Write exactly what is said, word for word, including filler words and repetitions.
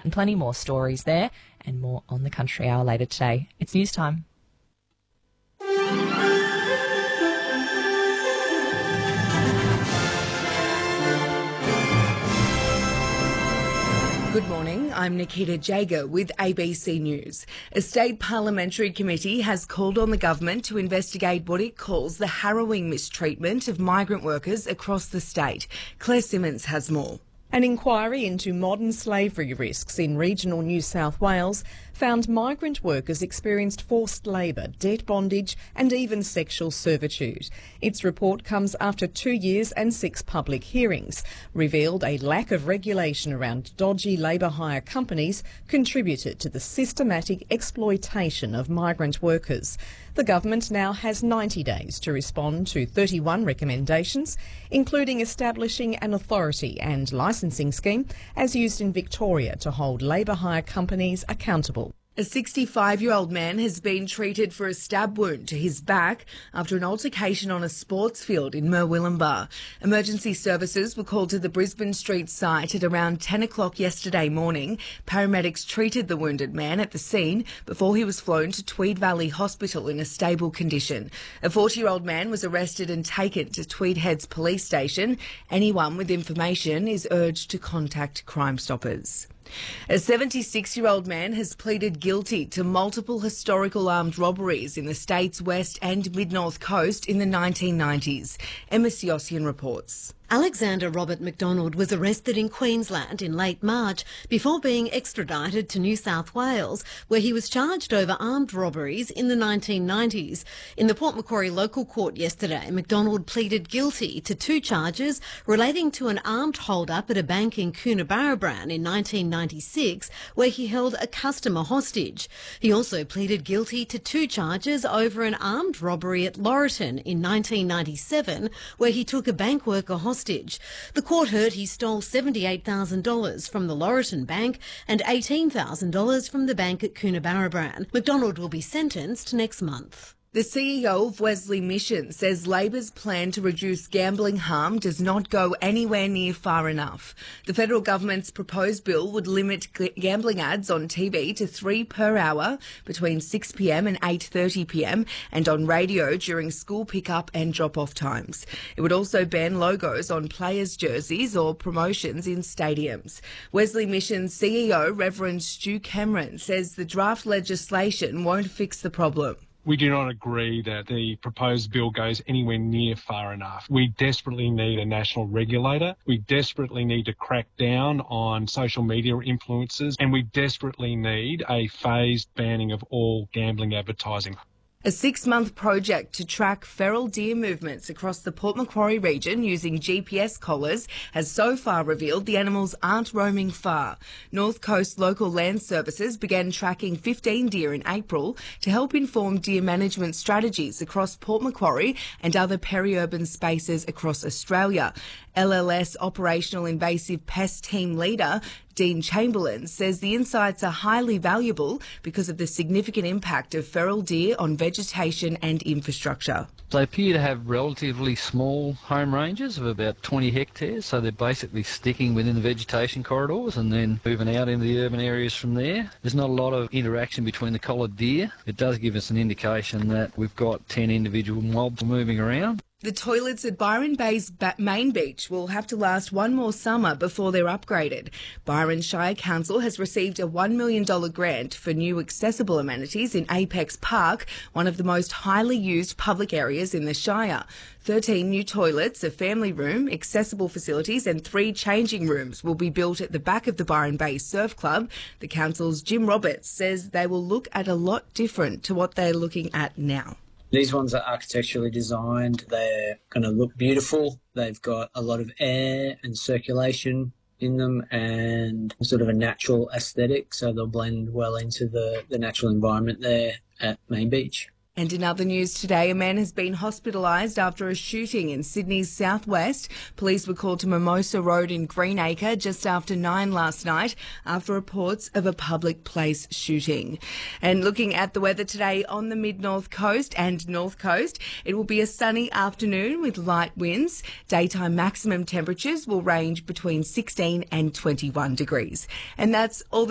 And plenty more stories there and more on the Country Hour later today. It's news time. Good morning, I'm Nikita Jager with A B C News. A state parliamentary committee has called on the government to investigate what it calls the harrowing mistreatment of migrant workers across the state. Claire Simmons has more. An inquiry into modern slavery risks in regional New South Wales found migrant workers experienced forced labour, debt bondage and even sexual servitude. Its report comes after two years and six public hearings, revealed a lack of regulation around dodgy labour hire companies contributed to the systematic exploitation of migrant workers. The government now has ninety days to respond to thirty-one recommendations, including establishing an authority and licensing scheme as used in Victoria to hold labour hire companies accountable. A sixty-five-year-old man has been treated for a stab wound to his back after an altercation on a sports field in Murwillumbah. Emergency services were called to the Brisbane Street site at around ten o'clock yesterday morning. Paramedics treated the wounded man at the scene before he was flown to Tweed Valley Hospital in a stable condition. A forty-year-old man was arrested and taken to Tweed Heads Police Station. Anyone with information is urged to contact Crime Stoppers. A seventy-six-year-old man has pleaded guilty to multiple historical armed robberies in the state's west and mid-north coast in the nineteen nineties. Emma Siossian reports. Alexander Robert McDonald was arrested in Queensland in late March before being extradited to New South Wales, where he was charged over armed robberies in the nineteen nineties. In the Port Macquarie local court yesterday, McDonald pleaded guilty to two charges relating to an armed hold-up at a bank in Coonabarabran in nineteen ninety-six, where he held a customer hostage. He also pleaded guilty to two charges over an armed robbery at Laurieton in nineteen ninety-seven, where he took a bank worker hostage. The court heard he stole seventy-eight thousand dollars from the Laurieton Bank and eighteen thousand dollars from the bank at Coonabarabran. McDonald will be sentenced next month. The C E O of Wesley Mission says Labor's plan to reduce gambling harm does not go anywhere near far enough. The federal government's proposed bill would limit gambling ads on T V to three per hour between six p m and eight thirty p m and on radio during school pick-up and drop-off times. It would also ban logos on players' jerseys or promotions in stadiums. Wesley Mission's C E O, Reverend Stu Cameron, says the draft legislation won't fix the problem. We do not agree that the proposed bill goes anywhere near far enough. We desperately need a national regulator. We desperately need to crack down on social media influencers, and we desperately need a phased banning of all gambling advertising. A six-month project to track feral deer movements across the Port Macquarie region using G P S collars has so far revealed the animals aren't roaming far. North Coast Local Land Services began tracking fifteen deer in April to help inform deer management strategies across Port Macquarie and other peri-urban spaces across Australia. L L S Operational Invasive Pest Team Leader Dean Chamberlain says the insights are highly valuable because of the significant impact of feral deer on vegetation and infrastructure. They appear to have relatively small home ranges of about twenty hectares, so they're basically sticking within the vegetation corridors and then moving out into the urban areas from there. There's not a lot of interaction between the collared deer. It does give us an indication that we've got ten individual mobs moving around. The toilets at Byron Bay's main beach will have to last one more summer before they're upgraded. Byron Shire Council has received a one million dollars grant for new accessible amenities in Apex Park, one of the most highly used public areas in the Shire. thirteen new toilets, a family room, accessible facilities and three changing rooms will be built at the back of the Byron Bay Surf Club. The council's Jim Roberts says they will look at a lot different to what they're looking at now. These ones are architecturally designed. They're going to look beautiful. They've got a lot of air and circulation in them and sort of a natural aesthetic, so they'll blend well into the, the natural environment there at Main Beach. And in other news today, a man has been hospitalised after a shooting in Sydney's southwest. Police were called to Mimosa Road in Greenacre just after nine last night after reports of a public place shooting. And looking at the weather today on the mid-north coast and north coast, it will be a sunny afternoon with light winds. Daytime maximum temperatures will range between sixteen and twenty-one degrees. And that's all the